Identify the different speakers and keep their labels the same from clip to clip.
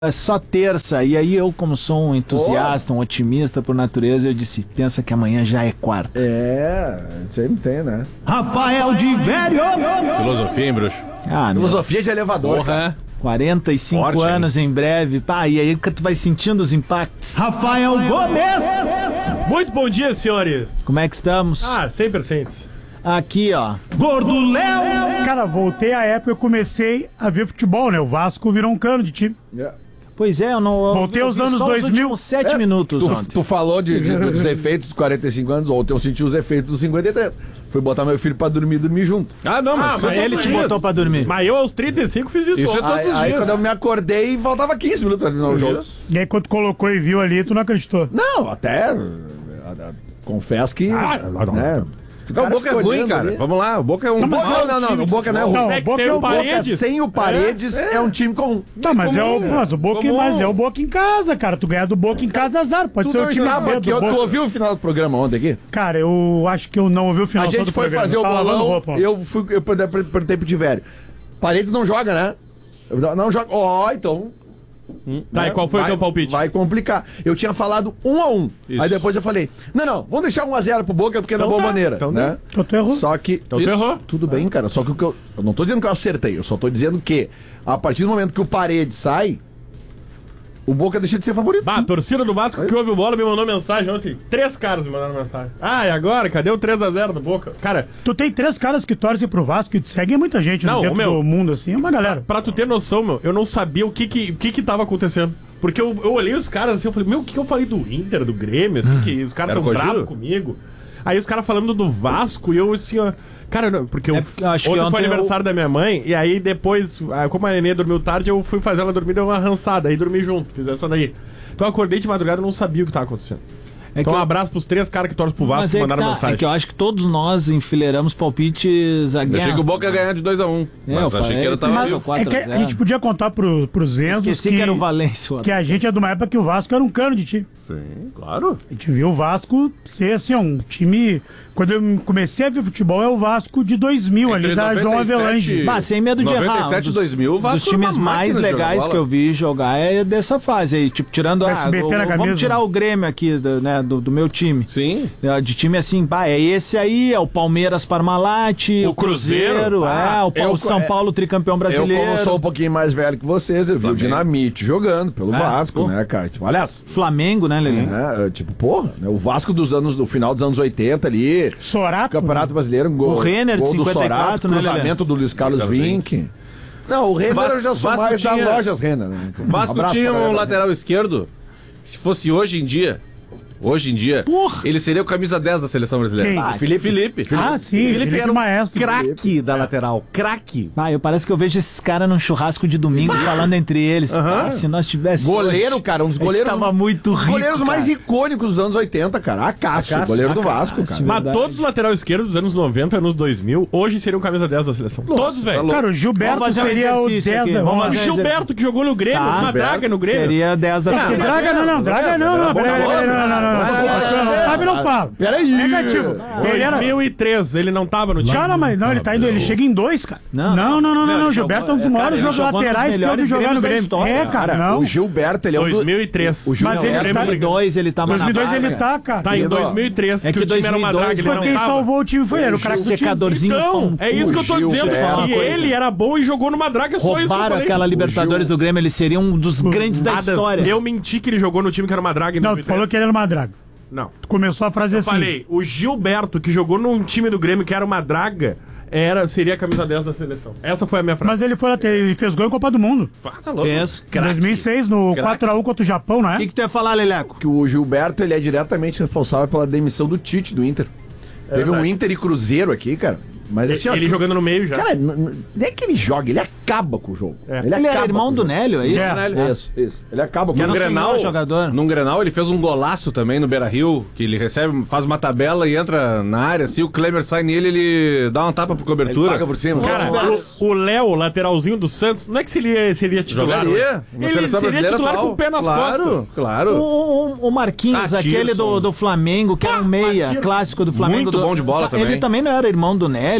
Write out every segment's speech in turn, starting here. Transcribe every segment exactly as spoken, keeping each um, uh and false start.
Speaker 1: É só terça, e aí eu, como sou um entusiasta, um otimista por natureza, eu disse, pensa que amanhã já é quarta.
Speaker 2: É, sempre tem, né?
Speaker 1: Rafael de Velho!
Speaker 3: Filosofia, hein, bruxo?
Speaker 1: Ah, meu,
Speaker 2: Filosofia de elevador.
Speaker 3: Porra,
Speaker 1: quarenta e cinco
Speaker 3: Forte,
Speaker 1: anos em breve, pá, e aí que tu vai sentindo os impactos. Rafael Gomes!
Speaker 4: Muito bom dia, senhores.
Speaker 1: Como é que estamos?
Speaker 4: Ah, cem por cento.
Speaker 1: Aqui, ó.
Speaker 5: Gordo Léo! Cara, voltei à época, eu comecei a ver futebol, né? O Vasco virou um cano de time.
Speaker 2: Yeah.
Speaker 1: Pois é, eu não... eu-
Speaker 5: Voltei
Speaker 1: eu
Speaker 5: aos
Speaker 1: vi
Speaker 5: anos
Speaker 1: só
Speaker 5: dois mil.
Speaker 1: últimos sete
Speaker 2: É,
Speaker 1: minutos
Speaker 2: Tu,
Speaker 1: ontem.
Speaker 2: tu falou de, de- dos efeitos dos quarenta e cinco anos, ontem eu senti os efeitos dos cinquenta e três. Fui botar meu filho pra dormir, dormir junto.
Speaker 3: Ah, não, mas,
Speaker 4: Ah, mas
Speaker 1: Ele te botou pra dormir.
Speaker 4: Mas eu aos trinta e cinco fiz isso,
Speaker 3: Isso é
Speaker 4: ontem.
Speaker 3: todos
Speaker 2: Aí,
Speaker 3: os
Speaker 2: aí
Speaker 3: dias.
Speaker 2: quando eu me acordei, faltava quinze minutos pra terminar o jogo.
Speaker 5: E aí quando colocou e viu ali, tu não acreditou.
Speaker 2: Não, até... Confesso que...
Speaker 4: Ah,
Speaker 2: né,
Speaker 3: Não, o Boca é ruim, cara.
Speaker 2: Ali.
Speaker 3: Vamos lá, o Boca é um...
Speaker 5: Não, mas
Speaker 2: Não, não, não, não, o Boca não é ruim.
Speaker 5: Não,
Speaker 4: É
Speaker 5: o
Speaker 4: que
Speaker 5: Boca
Speaker 4: sem
Speaker 5: é
Speaker 4: o
Speaker 5: o Boca.
Speaker 4: Paredes.
Speaker 2: Sem o Paredes é, um time comum.
Speaker 5: Tá, mas é, o,
Speaker 3: comum,
Speaker 5: mas o Boca,
Speaker 3: comum.
Speaker 5: mas é o Boca em casa, cara. Tu ganhar do Boca em casa, azar. Pode
Speaker 2: Tu
Speaker 5: ser
Speaker 2: não
Speaker 5: o time
Speaker 2: estava
Speaker 5: B
Speaker 2: aqui,
Speaker 5: do
Speaker 2: eu- tu
Speaker 5: Boca.
Speaker 2: ouviu o final do programa ontem aqui?
Speaker 5: Cara, eu acho que eu não ouvi o final
Speaker 2: A
Speaker 5: só
Speaker 2: gente
Speaker 5: do
Speaker 2: foi
Speaker 5: programa.
Speaker 2: fazer o
Speaker 5: Eu tava lavando
Speaker 2: bolão,
Speaker 5: roupa, ó.
Speaker 2: eu fui, eu perguntei pro Tivério. Paredes não joga, né? Não, não joga. Ó, então...
Speaker 4: Tá, e qual foi
Speaker 2: vai,
Speaker 4: o teu palpite?
Speaker 2: Vai complicar. Eu tinha falado um a um.
Speaker 3: Isso.
Speaker 2: Aí depois eu falei, não, não, vamos deixar um a zero pro Boca porque é da boa
Speaker 4: tá,
Speaker 2: maneira,
Speaker 4: então
Speaker 2: né?
Speaker 5: Então tu errou.
Speaker 2: Só que...
Speaker 4: Então tu errou.
Speaker 2: Tudo bem, cara. Só que o que eu... Eu não tô dizendo que eu acertei. Eu só tô dizendo que a partir do momento que o Paredes sai, o Boca deixa de ser favorito.
Speaker 4: Bah, a torcida do Vasco que ouve o bola me mandou mensagem ontem. Três caras me mandaram mensagem. Ah, e agora? Cadê o três a zero do Boca? Cara,
Speaker 5: Tu tem três caras que torcem pro Vasco e te seguem muita gente
Speaker 4: Não,
Speaker 5: no dentro
Speaker 4: meu.
Speaker 5: do mundo, assim. É uma galera.
Speaker 4: pra tu ter noção, meu, eu não sabia o que que, o que, que tava acontecendo. Porque eu, eu olhei os caras assim, eu falei, meu, o que, que eu falei do Inter, do Grêmio, assim, que os caras
Speaker 3: Era
Speaker 4: tão
Speaker 3: Cogiro?
Speaker 4: bravos comigo. Aí os caras falando do Vasco e eu assim, ó. Cara, não, porque eu,
Speaker 1: É porque eu acho que
Speaker 4: ontem
Speaker 1: ontem
Speaker 4: foi
Speaker 1: eu-
Speaker 4: aniversário da minha mãe, e aí depois, ah, como a Nenê dormiu tarde, eu fui fazer ela dormir, deu uma rançada, aí dormi junto, fiz essa daí. Então eu acordei de madrugada e não sabia o que tava acontecendo.
Speaker 1: É
Speaker 4: Então
Speaker 1: que
Speaker 4: um
Speaker 1: eu-
Speaker 4: abraço pros três caras que torcem pro Vasco
Speaker 1: Mas
Speaker 4: que
Speaker 1: é que,
Speaker 4: mandaram
Speaker 1: tá,
Speaker 4: mensagem.
Speaker 1: é que eu acho que todos nós enfileiramos palpites a
Speaker 3: Eu achei
Speaker 1: guerra.
Speaker 3: que o Boca ia ganhar de dois a um.
Speaker 1: É,
Speaker 3: Mas
Speaker 1: eu
Speaker 3: achei
Speaker 1: falei,
Speaker 3: que ele tava...
Speaker 1: mas-
Speaker 5: Mas
Speaker 1: ou
Speaker 5: é
Speaker 1: quatro
Speaker 5: que
Speaker 1: a zero.
Speaker 5: a gente podia contar pro, pros Enzos
Speaker 1: Esqueci
Speaker 5: que,
Speaker 1: que era o Valência. o outro.
Speaker 5: que a gente é de uma época que o Vasco era um cano de time.
Speaker 3: Sim, claro.
Speaker 5: A gente viu o Vasco ser assim, um time. Quando eu comecei a ver futebol, é o Vasco de dois mil, ali
Speaker 3: Entre
Speaker 5: da João
Speaker 3: noventa e sete
Speaker 5: Avelange.
Speaker 1: Bah, sem medo de errar.
Speaker 3: noventa e sete,
Speaker 1: um dos,
Speaker 3: dois mil, o Vasco
Speaker 1: dos
Speaker 3: era uma
Speaker 1: times mais
Speaker 3: máquina de jogar
Speaker 1: legais
Speaker 3: bola.
Speaker 1: que eu vi jogar é dessa fase aí. Tipo, tirando
Speaker 5: O
Speaker 1: a.
Speaker 5: S B T na
Speaker 1: o-
Speaker 5: camisa.
Speaker 1: Vamos tirar o Grêmio aqui, do, né, do, do meu time.
Speaker 3: Sim.
Speaker 1: É, De time assim, pá, é esse aí, é o Palmeiras Parmalat, o,
Speaker 4: O Cruzeiro,
Speaker 1: Cruzeiro,
Speaker 4: ah,
Speaker 1: é, o, Pa-
Speaker 2: eu-
Speaker 1: o São
Speaker 2: é,
Speaker 1: Paulo tricampeão
Speaker 2: Eu,
Speaker 1: brasileiro.
Speaker 2: como sou um pouquinho mais velho que vocês, eu vi o Dinamite jogando pelo
Speaker 1: É,
Speaker 2: Vasco,
Speaker 1: pô.
Speaker 2: né, cara? Tipo, aliás,
Speaker 1: Flamengo, né, Lelê?
Speaker 2: né, tipo, porra, né, o Vasco dos anos, do final dos anos oitenta ali,
Speaker 5: Sorato.
Speaker 2: Campeonato Brasileiro, um gol,
Speaker 1: O Renner de
Speaker 2: gol do
Speaker 1: cinquenta e quatro,
Speaker 2: Sorato,
Speaker 1: né,
Speaker 2: cruzamento do Luiz Carlos
Speaker 3: Luiz Carlos
Speaker 2: Vinck. Não, o Renner
Speaker 3: Vasco-
Speaker 2: eu já sou
Speaker 3: Vasco
Speaker 2: mais
Speaker 3: tinha-
Speaker 2: das lojas Renner, né? Um
Speaker 3: Vasco
Speaker 2: abraço
Speaker 3: tinha
Speaker 2: pra
Speaker 3: um
Speaker 2: galera.
Speaker 3: lateral esquerdo. Se fosse hoje em dia, hoje em dia,
Speaker 1: Porra!
Speaker 3: ele seria o camisa dez da seleção brasileira.
Speaker 5: Quem?
Speaker 3: Ah, Felipe. Felipe.
Speaker 5: Ah, sim, Felipe
Speaker 3: era um
Speaker 5: Maestro.
Speaker 3: craque da lateral. Craque.
Speaker 1: Ah, eu parece que eu vejo esses caras num churrasco de domingo falando entre eles. Ah, se nós tivéssemos.
Speaker 2: Goleiro, cara, um dos goleiros.
Speaker 1: tava muito
Speaker 2: os
Speaker 1: rico,
Speaker 2: goleiros mais
Speaker 1: cara.
Speaker 2: icônicos dos anos oitenta, cara. A Cássio,
Speaker 3: Acácio,
Speaker 2: goleiro do
Speaker 1: Acácio,
Speaker 2: Vasco, cara.
Speaker 4: Mas
Speaker 1: verdade.
Speaker 4: todos os lateral esquerdos dos anos noventa, anos dois mil, hoje seriam camisa dez da seleção. todos, velho.
Speaker 3: louco.
Speaker 5: Cara, o Gilberto
Speaker 1: Vamos fazer um
Speaker 5: seria o
Speaker 1: exercício
Speaker 5: dez
Speaker 1: aqui,
Speaker 5: da
Speaker 1: vamos
Speaker 4: O
Speaker 1: fazer um
Speaker 4: Gilberto que jogou no Grêmio,
Speaker 1: Tá,
Speaker 4: uma
Speaker 1: Gilberto
Speaker 4: draga no Grêmio.
Speaker 1: Seria dez da
Speaker 5: Esse
Speaker 1: seleção.
Speaker 5: Draga não, não, Draga não, não,
Speaker 2: Boa
Speaker 5: peraí,
Speaker 2: bola,
Speaker 5: peraí, não, não, não, não,
Speaker 2: vai,
Speaker 5: não,
Speaker 2: vai,
Speaker 5: não, não
Speaker 2: vai.
Speaker 5: sabe, não fala.
Speaker 2: Peraí.
Speaker 5: Negativo. Ele era...
Speaker 4: dois mil e três, ele não tava no time.
Speaker 5: Cara, mas não, ele tá indo, ele chega em dois, cara.
Speaker 1: Não,
Speaker 5: Não, não, não, não,
Speaker 1: Meu,
Speaker 5: não,
Speaker 1: ele
Speaker 5: Gilberto é
Speaker 1: jogou-
Speaker 5: um dos
Speaker 1: é,
Speaker 5: maiores
Speaker 1: cara, ele
Speaker 5: jogos
Speaker 1: jogou nos
Speaker 5: laterais que eu vi
Speaker 1: melhores
Speaker 5: jogar no
Speaker 1: Grêmios da
Speaker 5: Grêmio.
Speaker 1: história,
Speaker 5: É, cara, não.
Speaker 2: O Gilberto, ele é um
Speaker 4: dois
Speaker 2: do...
Speaker 4: mil e três.
Speaker 2: O Gil-
Speaker 5: Mas
Speaker 2: não,
Speaker 5: ele
Speaker 2: é,
Speaker 5: tá-
Speaker 1: dois mil e dois ele tava
Speaker 5: dois mil e dois
Speaker 1: na
Speaker 5: ele
Speaker 1: draga.
Speaker 5: tá, cara.
Speaker 4: Tá em
Speaker 2: Querido,
Speaker 4: dois mil e três,
Speaker 1: é
Speaker 4: que,
Speaker 1: que
Speaker 4: o time era uma
Speaker 1: dois mil e dois
Speaker 4: draga, ele
Speaker 5: Foi
Speaker 4: não
Speaker 5: quem
Speaker 4: tava.
Speaker 5: salvou o time, foi ele, o craque do time.
Speaker 1: Secadorzinho.
Speaker 4: Então,
Speaker 1: pão.
Speaker 4: é isso que eu tô
Speaker 2: O Gil
Speaker 4: dizendo,
Speaker 2: é uma
Speaker 4: que
Speaker 1: coisa.
Speaker 4: ele era bom e jogou numa draga, só isso que eu
Speaker 1: Roubaram
Speaker 4: falei.
Speaker 1: aquela Libertadores
Speaker 2: Gil-
Speaker 1: do Grêmio, ele seria um dos grandes da
Speaker 4: Nada,
Speaker 1: história.
Speaker 4: Eu menti que ele jogou no time que era uma draga em
Speaker 5: Não,
Speaker 4: dois mil
Speaker 5: tu
Speaker 4: e três.
Speaker 5: falou que ele era uma draga.
Speaker 4: Não.
Speaker 5: Tu começou a frase
Speaker 4: Eu
Speaker 5: assim.
Speaker 4: falei, o Gilberto, que jogou num time do Grêmio que era uma draga, era, seria a camisa dez da seleção. Essa foi a minha frase.
Speaker 5: Mas ele foi lá, ele fez gol em Copa do Mundo.
Speaker 4: Ah, tá louco.
Speaker 1: Fez.
Speaker 5: Em dois mil e seis, no
Speaker 3: Craque.
Speaker 5: quatro a um contra o Japão, né?
Speaker 1: O que, que tu ia falar, Leleco?
Speaker 2: Que o Gilberto, ele é diretamente responsável pela demissão do Tite, do Inter. Teve um
Speaker 4: verdade.
Speaker 2: Inter e Cruzeiro aqui, cara. Mas assim, ó,
Speaker 4: Ele jogando no meio já.
Speaker 2: Cara, n- n- não é que ele joga, ele acaba com o jogo.
Speaker 4: É.
Speaker 1: Ele era
Speaker 2: acaba
Speaker 1: irmão
Speaker 2: com o
Speaker 1: do
Speaker 2: jogo.
Speaker 1: Nélio, é isso?
Speaker 5: É.
Speaker 1: Nélio?
Speaker 2: Isso, isso. Ele acaba com
Speaker 1: Que
Speaker 2: o
Speaker 1: era um
Speaker 2: jogo.
Speaker 1: senhor jogador.
Speaker 3: Num Grenal, ele fez um golaço também no Beira-Rio, que ele recebe, faz uma tabela e entra na área, assim, o Klemer sai nele, ele dá uma tapa por cobertura.
Speaker 2: Ele paga por cima.
Speaker 4: Cara, o- o Léo, lateralzinho do Santos, não é que seria, seria titular.
Speaker 3: Jogaria.
Speaker 4: hoje.
Speaker 3: Na
Speaker 4: Ele
Speaker 3: seleção
Speaker 4: seria
Speaker 3: brasileira
Speaker 4: titular
Speaker 3: atual.
Speaker 4: com o pé nas
Speaker 3: claro,
Speaker 4: costas.
Speaker 3: Claro,
Speaker 1: O, o- o Marquinhos,
Speaker 3: Ah,
Speaker 1: aquele do,
Speaker 3: Tirson.
Speaker 1: do Flamengo, que era um meia
Speaker 4: Tirson.
Speaker 1: clássico do Flamengo.
Speaker 3: Muito
Speaker 1: do-
Speaker 3: bom de bola
Speaker 1: Tá,
Speaker 3: também.
Speaker 1: Ele também não era irmão do Nélio.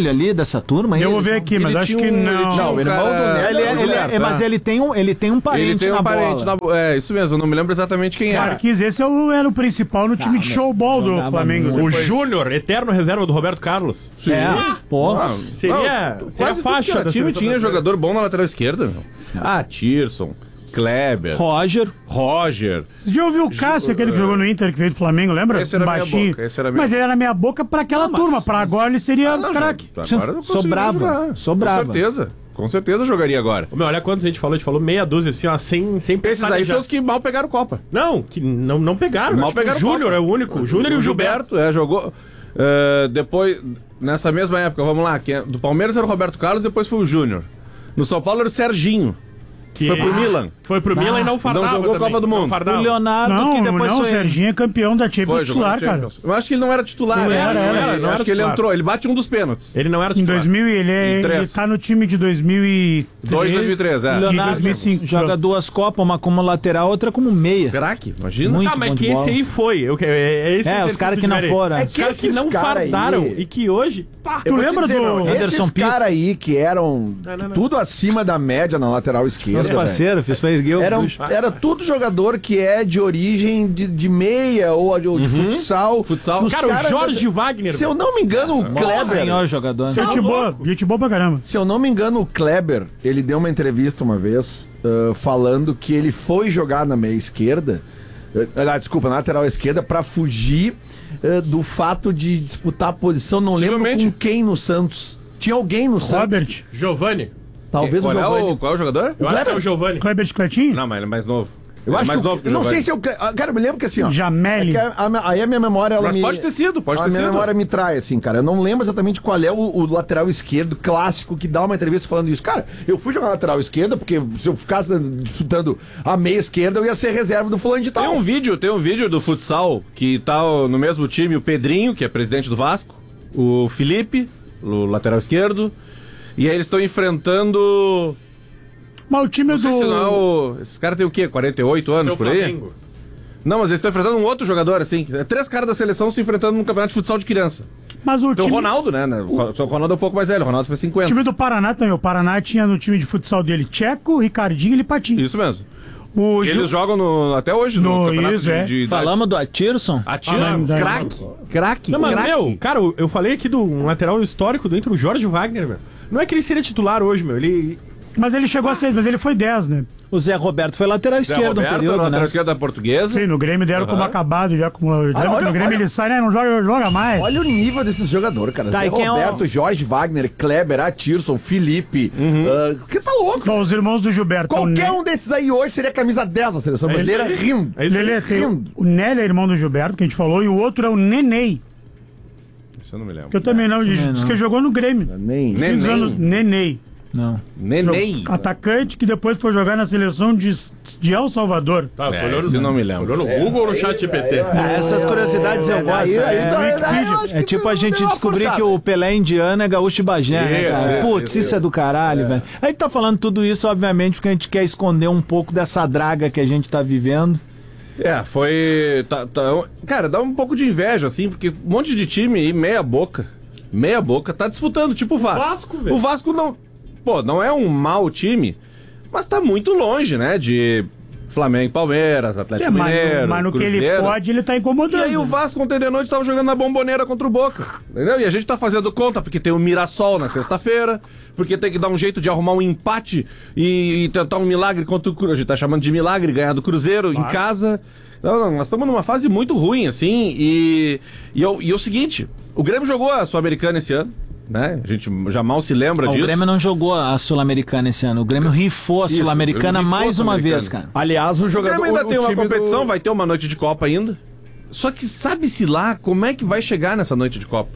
Speaker 1: Nélio ali, dessa turma?
Speaker 5: Eu
Speaker 1: eles
Speaker 5: vou ver
Speaker 1: não-
Speaker 5: aqui, mas
Speaker 3: Ele
Speaker 5: acho
Speaker 3: tinha
Speaker 5: que
Speaker 3: um- ele
Speaker 5: não.
Speaker 3: tinha
Speaker 2: Não,
Speaker 3: um
Speaker 2: o irmão
Speaker 3: cara-
Speaker 2: do Nélio-
Speaker 1: Ele, é- ele é-
Speaker 3: Gilberto,
Speaker 1: é- mas
Speaker 3: é.
Speaker 1: ele tem um, ele tem um parente
Speaker 3: Ele tem
Speaker 1: na
Speaker 3: um parente
Speaker 1: bola.
Speaker 3: na É, isso mesmo, eu não me lembro exatamente quem era.
Speaker 5: Marquinhos, esse é o, era o principal no time de
Speaker 1: meu,
Speaker 5: showball do
Speaker 1: jogava
Speaker 5: Flamengo.
Speaker 1: muito.
Speaker 4: O Júnior, eterno reserva do Roberto Carlos.
Speaker 3: Sim.
Speaker 1: É, pô.
Speaker 3: Ah,
Speaker 4: Seria,
Speaker 3: não,
Speaker 4: seria
Speaker 3: quase
Speaker 4: a faixa
Speaker 3: todo
Speaker 4: da
Speaker 3: time
Speaker 4: seleção
Speaker 3: tinha
Speaker 4: brasileira.
Speaker 3: jogador bom na lateral esquerda, meu. Ah, Tirson, Kleber,
Speaker 1: Roger.
Speaker 3: Roger.
Speaker 5: Você já ouviu o Cássio, aquele que jogou no Inter, que veio do Flamengo, lembra?
Speaker 3: Esse era meia
Speaker 5: Baixinho.
Speaker 3: boca, esse era meia
Speaker 5: Mas ele era meia boca pra aquela
Speaker 3: Não, mas-
Speaker 5: turma. Pra agora ele seria
Speaker 3: Ah, não,
Speaker 5: craque.
Speaker 3: agora não conseguiria
Speaker 1: Sobrava,
Speaker 3: jogar.
Speaker 1: sobrava.
Speaker 3: Com certeza. Com certeza jogaria agora.
Speaker 4: Meu, olha quantos a gente falou, a gente falou meia dúzia assim, ó, sem, sem
Speaker 3: Esses aí
Speaker 4: pestanejar.
Speaker 3: são os que mal pegaram Copa.
Speaker 4: Não, que não, não pegaram.
Speaker 3: Mal
Speaker 4: Acho que
Speaker 3: pegaram
Speaker 4: O Júnior
Speaker 3: Copa.
Speaker 4: é o único. O Júnior e o Gilberto.
Speaker 3: é, jogou. eh, depois, nessa mesma época, vamos lá, que é- do Palmeiras era o Roberto Carlos, depois foi o Júnior. No São Paulo era o Serginho.
Speaker 4: Que
Speaker 3: Foi pro Milan.
Speaker 4: Foi pro Milan e não fardava
Speaker 3: não jogou
Speaker 4: também.
Speaker 3: Copa do Mundo.
Speaker 4: Não
Speaker 1: O
Speaker 4: fardava.
Speaker 1: Leonardo,
Speaker 5: Não,
Speaker 1: que depois
Speaker 5: não, o
Speaker 1: foi...
Speaker 5: Serginho é campeão da Champions
Speaker 3: Foi, jogou
Speaker 5: titular,
Speaker 3: no
Speaker 5: cara.
Speaker 3: Champions. Eu acho que ele não era titular.
Speaker 5: Não
Speaker 3: né?
Speaker 5: era,
Speaker 3: Eu
Speaker 5: era,
Speaker 3: acho
Speaker 4: não era
Speaker 3: que ele
Speaker 4: titular.
Speaker 3: entrou, ele bate um dos pênaltis.
Speaker 4: Ele não era
Speaker 5: Em
Speaker 4: titular.
Speaker 5: dois mil, ele, é,
Speaker 3: Em
Speaker 5: ele
Speaker 3: três.
Speaker 5: tá no time de dois mil e três.
Speaker 3: dois, dois mil e três, é.
Speaker 5: E
Speaker 1: Leonardo
Speaker 5: dois mil e cinco.
Speaker 1: joga duas Copas, uma como lateral, outra como meia.
Speaker 3: Craque, imagina.
Speaker 1: Muito
Speaker 4: Ah, mas
Speaker 1: bom de
Speaker 4: que
Speaker 1: bola.
Speaker 4: esse aí foi. Eu, é, é, esse
Speaker 1: É, os
Speaker 4: exercício
Speaker 1: caras que
Speaker 4: de
Speaker 1: não
Speaker 4: ver aí.
Speaker 1: foram.
Speaker 2: É
Speaker 4: Os caras que
Speaker 2: esses
Speaker 4: não
Speaker 2: cara
Speaker 4: fardaram
Speaker 2: aí-
Speaker 4: e que hoje... Pá,
Speaker 5: Tu lembra do
Speaker 1: Anderson
Speaker 2: Esses
Speaker 1: Pico?
Speaker 2: caras aí que eram
Speaker 4: Não, não, não.
Speaker 2: tudo acima da média na lateral esquerda.
Speaker 1: Meus
Speaker 2: velho.
Speaker 1: parceiros, fiz pra erguer o
Speaker 2: Eram,
Speaker 1: bicho.
Speaker 2: era tudo jogador que é de origem de, de meia ou, ou de futsal.
Speaker 3: Futsal.
Speaker 2: Os
Speaker 4: Cara, o
Speaker 2: caras-
Speaker 4: Jorge Wagner.
Speaker 2: Se eu não me engano, o Kleber.
Speaker 1: Senhor jogador.
Speaker 5: Gente
Speaker 4: Tá
Speaker 5: boa,
Speaker 4: louco.
Speaker 5: gente boa pra caramba.
Speaker 2: Se eu não me engano, o Kleber, ele deu uma entrevista uma vez ah, falando que ele foi jogar na meia esquerda, ah, desculpa, na lateral esquerda, pra fugir ah, do fato de disputar a posição. Não lembro
Speaker 3: Possivelmente.
Speaker 2: com quem no Santos. Tinha alguém no Santos.
Speaker 5: Robert.
Speaker 4: Giovanni.
Speaker 2: Talvez o
Speaker 3: Qual é
Speaker 2: Giovanni.
Speaker 3: o, qual é o jogador?
Speaker 4: Eu acho que é o Giovanni.
Speaker 5: Kleber de Cletinho?
Speaker 3: Não, mas ele é mais novo.
Speaker 2: Eu
Speaker 3: Ele é
Speaker 2: acho
Speaker 3: mais
Speaker 2: que o-
Speaker 3: novo que o
Speaker 2: eu não
Speaker 3: Giovanni.
Speaker 2: sei se eu. Cara, eu me lembro que assim, ó.
Speaker 5: Jameli.
Speaker 2: É que a- a- aí a minha memória, ela
Speaker 3: Mas
Speaker 2: me.
Speaker 3: pode ter sido, pode
Speaker 2: a
Speaker 3: ter
Speaker 2: minha
Speaker 3: sido.
Speaker 2: memória me trai, assim, cara. Eu não lembro exatamente qual é o, o lateral esquerdo clássico que dá uma entrevista falando isso. Cara, eu fui jogar lateral esquerda porque se eu ficasse disputando a meia esquerda, eu ia ser reserva do fulano de
Speaker 3: Tem
Speaker 2: tal.
Speaker 3: um vídeo, tem um vídeo do futsal que tá no mesmo time o Pedrinho, que é presidente do Vasco, o Felipe, o lateral esquerdo, e aí eles estão enfrentando.
Speaker 5: Mas o time
Speaker 3: Não
Speaker 5: do.
Speaker 3: sei se não é o. Esses caras têm o quê? quarenta e oito anos
Speaker 4: Seu
Speaker 3: por aí?
Speaker 4: Flamengo.
Speaker 3: Não, mas eles estão enfrentando um outro jogador, assim. É três caras da seleção se enfrentando num campeonato de futsal de criança.
Speaker 5: Mas o
Speaker 3: Tem o
Speaker 5: time,
Speaker 3: Ronaldo, né? Só o Ronaldo é um pouco mais velho, o Ronaldo foi
Speaker 5: o
Speaker 3: cinquenta.
Speaker 5: time do Paraná também. O Paraná tinha no time de futsal dele Tcheco, Ricardinho e Lipatinho.
Speaker 3: Isso mesmo.
Speaker 5: O
Speaker 3: Eles
Speaker 5: Gil-
Speaker 3: jogam no- até hoje no,
Speaker 5: No-
Speaker 3: campeonato
Speaker 5: isso,
Speaker 3: de,
Speaker 5: é.
Speaker 3: de idade.
Speaker 1: Falamos do Atirson?
Speaker 3: Atira,
Speaker 5: Falando da-
Speaker 3: craque, craque,
Speaker 4: Não, mas,
Speaker 3: craque.
Speaker 4: meu, cara, eu- eu falei aqui do um lateral histórico do Inter, o Jorge Wagner, meu. Não é que ele seria titular hoje, meu. Ele.
Speaker 5: Mas ele chegou a ser, mas ele foi dez, né?
Speaker 1: O Zé Roberto foi lateral
Speaker 3: Zé
Speaker 1: esquerdo um
Speaker 3: Roberto,
Speaker 1: período,
Speaker 3: lateral
Speaker 1: né?
Speaker 3: esquerda da Portuguesa.
Speaker 5: Sim, no Grêmio deram como
Speaker 3: Aham.
Speaker 5: acabado já. Como,
Speaker 2: olha,
Speaker 5: no Grêmio
Speaker 2: olha.
Speaker 5: ele sai, né? Não joga, joga mais.
Speaker 2: Olha o nível desses jogadores, cara.
Speaker 1: Tá,
Speaker 2: Zé
Speaker 1: e quem é o-
Speaker 2: Roberto, Jorge Wagner, Kleber, Atirson, Felipe. ah, que tá louco?
Speaker 5: Bom, os irmãos do Gilberto.
Speaker 2: Qualquer
Speaker 5: o
Speaker 2: um desses aí hoje seria camisa dez da seleção
Speaker 4: É isso
Speaker 2: brasileira
Speaker 4: aí.
Speaker 2: rindo.
Speaker 4: É isso aí.
Speaker 5: Lelê, tem
Speaker 2: rindo.
Speaker 5: o Nélio é irmão do Gilberto, que a gente falou, e o outro é o Nenei,
Speaker 3: Isso eu não me lembro.
Speaker 5: que eu também não, diz
Speaker 1: não.
Speaker 5: que jogou no Grêmio.
Speaker 2: Nem.
Speaker 3: Nem-
Speaker 5: Muitos
Speaker 3: Neném.
Speaker 5: anos- Nenei.
Speaker 1: Não.
Speaker 3: Neném.
Speaker 5: Atacante que depois foi jogar na seleção de, de El Salvador.
Speaker 4: Tá,
Speaker 3: É,
Speaker 4: olhou
Speaker 3: esse eu não me lembro.
Speaker 4: Olhou no Google ou no chat G P T?
Speaker 1: Ah, essas curiosidades eu gosto.
Speaker 2: Aí, aí,
Speaker 1: é,
Speaker 2: então,
Speaker 1: é,
Speaker 2: aí eu acho
Speaker 1: é
Speaker 2: que
Speaker 1: tipo
Speaker 2: tu
Speaker 1: a gente
Speaker 2: deu uma
Speaker 1: descobrir
Speaker 2: forçada.
Speaker 1: que o Pelé indiano é gaúcho e Bagé, né,
Speaker 3: Isso,
Speaker 1: cara?
Speaker 3: isso,
Speaker 1: Putz,
Speaker 3: isso,
Speaker 1: isso é do caralho, velho. A gente tá falando tudo isso, obviamente, porque a gente quer esconder um pouco dessa draga que a gente tá vivendo.
Speaker 3: É, foi. tá- tá- cara, dá um pouco de inveja, assim, porque um monte de time aí, meia boca. Meia boca, tá disputando, tipo o Vasco.
Speaker 4: Vasco, velho.
Speaker 3: O Vasco não. Pô, não é um mau time, mas tá muito longe, né? De Flamengo, Palmeiras, Atlético
Speaker 5: É, mas,
Speaker 3: Mineiro.
Speaker 5: mas no que ele
Speaker 3: Cruzeiro.
Speaker 5: pode, ele tá
Speaker 3: E
Speaker 5: incomodando.
Speaker 3: aí o Vasco ontem de noite tava jogando na Bomboneira contra o Boca, entendeu? E a gente tá fazendo conta porque tem o Mirassol na sexta-feira, porque tem que dar um jeito de arrumar um empate e, e tentar um milagre contra o Cruzeiro. A gente tá chamando de milagre ganhar do Cruzeiro em casa. Não, não, nós estamos numa fase muito ruim, assim, e, e, eu- e é o seguinte, o Grêmio jogou a Sul-Americana esse ano, né? A gente já mal se lembra
Speaker 1: O
Speaker 3: disso.
Speaker 1: Grêmio não jogou a Sul-Americana esse ano. O Grêmio rifou a
Speaker 3: Isso,
Speaker 1: Sul-Americana
Speaker 3: o Grêmio rifou
Speaker 1: mais
Speaker 3: a
Speaker 1: uma
Speaker 3: Sul-Americana.
Speaker 1: vez, cara.
Speaker 2: Aliás, o
Speaker 3: O
Speaker 2: jogador.
Speaker 3: Grêmio ainda
Speaker 2: o
Speaker 3: tem uma
Speaker 2: time
Speaker 3: competição,
Speaker 2: do-
Speaker 3: vai ter uma noite de Copa ainda. Só que sabe-se lá como é que vai chegar nessa noite de Copa.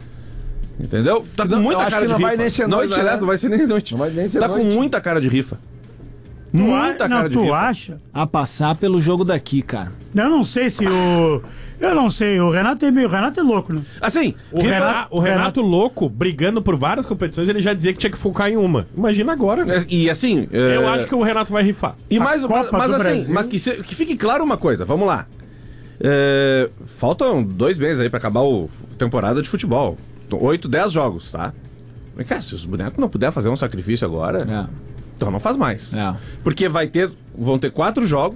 Speaker 3: Entendeu? Tá com
Speaker 2: Não, eu
Speaker 3: muita
Speaker 2: acho
Speaker 3: cara
Speaker 2: que
Speaker 3: de
Speaker 2: não
Speaker 3: rifa.
Speaker 2: vai nem ser
Speaker 3: não,
Speaker 2: noite,
Speaker 3: aliás,
Speaker 2: né?
Speaker 3: não vai ser nem noite.
Speaker 2: Não vai nem ser
Speaker 3: tá
Speaker 2: noite.
Speaker 3: com muita cara de rifa.
Speaker 5: Tu
Speaker 3: Muita
Speaker 5: a-
Speaker 3: cara
Speaker 5: não,
Speaker 3: de
Speaker 5: tu
Speaker 3: rifa.
Speaker 5: acha?
Speaker 1: A passar pelo jogo daqui, cara.
Speaker 5: Eu não sei se o... Eu não sei, o Renato é meio... O Renato é louco, né?
Speaker 3: Assim,
Speaker 4: O,
Speaker 3: rifa-
Speaker 4: Renato, o Renato louco, brigando por várias competições, ele já dizia que tinha que focar em uma. Imagina agora, né?
Speaker 3: E assim. é,
Speaker 4: Eu acho que o Renato vai rifar.
Speaker 3: E mais,
Speaker 5: Copa
Speaker 3: mas, mas
Speaker 5: do
Speaker 3: assim,
Speaker 5: Brasil.
Speaker 3: mas que, se- que fique claro uma coisa, vamos lá. É, faltam dois meses aí pra acabar o a temporada de futebol. Oito, dez jogos, tá? Mas, cara, se os bonecos não puderem fazer um sacrifício agora,
Speaker 1: É.
Speaker 3: então não faz mais.
Speaker 1: É.
Speaker 3: Porque vai ter, vão ter quatro jogos,